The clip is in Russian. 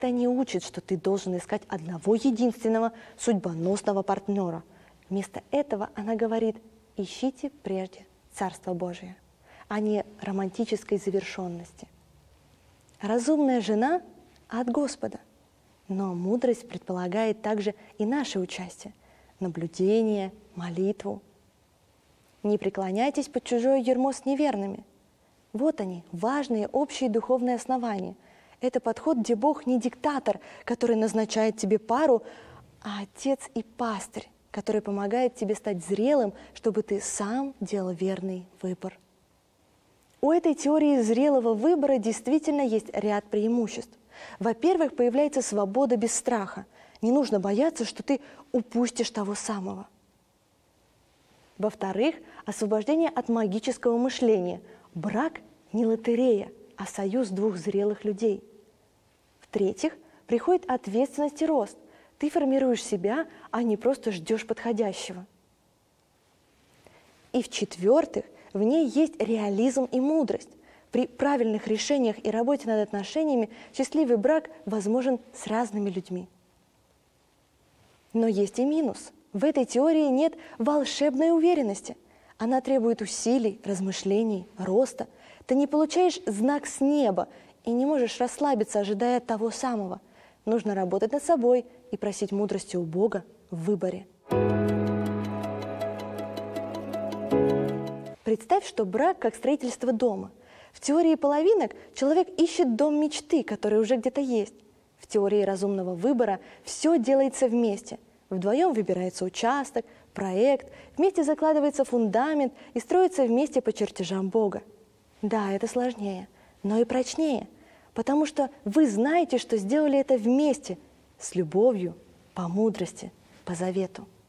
Это не учит, что ты должен искать одного единственного судьбоносного партнера. Вместо этого она говорит: ищите прежде Царство Божие, а не романтической завершенности. Разумная жена от Господа, но мудрость предполагает также и наше участие, наблюдение, молитву. Не преклоняйтесь под чужое ярмо с неверными. Вот они, важные общие духовные основания. Это подход, где Бог не диктатор, который назначает тебе пару, а отец и пастырь, который помогает тебе стать зрелым, чтобы ты сам делал верный выбор. У этой теории зрелого выбора действительно есть ряд преимуществ. Во-первых, появляется свобода без страха. Не нужно бояться, что ты упустишь того самого. Во-вторых, освобождение от магического мышления. Брак не лотерея, а союз двух зрелых людей. В-третьих, приходит ответственность и рост. Ты формируешь себя, а не просто ждешь подходящего. И в-четвертых, в ней есть реализм и мудрость. При правильных решениях и работе над отношениями счастливый брак возможен с разными людьми. Но есть и минус. В этой теории нет волшебной уверенности. Она требует усилий, размышлений, роста. Ты не получаешь знак с неба и не можешь расслабиться, ожидая того самого. Нужно работать над собой и просить мудрости у Бога в выборе. Представь, что брак как строительство дома. В теории половинок человек ищет дом мечты, который уже где-то есть. В теории разумного выбора все делается вместе. Вдвоем выбирается участок, проект, вместе закладывается фундамент и строится вместе по чертежам Бога. Да, это сложнее, но и прочнее, потому что вы знаете, что сделали это вместе, с любовью, по мудрости, по завету.